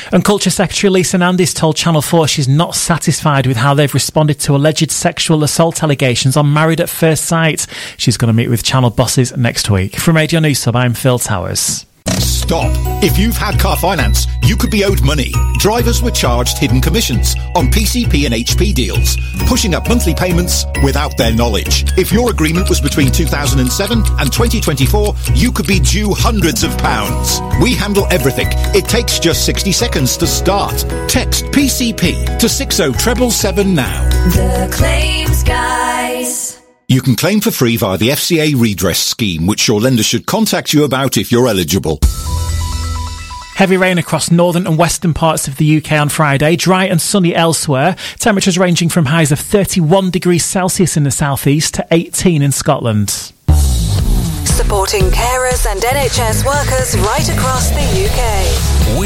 And Culture Secretary Lisa Nandy's told Channel 4 she's not satisfied with how they've responded to alleged sexual assault allegations on Married at First Sight. She's going to meet with Channel bosses next week. From Radio News Sub, I'm Phil Towers. Stop. If you've had car finance, you could be owed money. Drivers were charged hidden commissions on PCP and HP deals, pushing up monthly payments without their knowledge. If your agreement was between 2007 and 2024, you could be due hundreds of pounds. We handle everything. It takes just 60 seconds to start. Text PCP to 60777 now. The Claims Guys. You can claim for free via the FCA redress scheme, which your lender should contact you about if you're eligible. Heavy rain across northern and western parts of the UK on Friday, dry and sunny elsewhere. Temperatures ranging from highs of 31 degrees Celsius in the southeast to 18 in Scotland. Supporting carers and NHS workers right across the UK.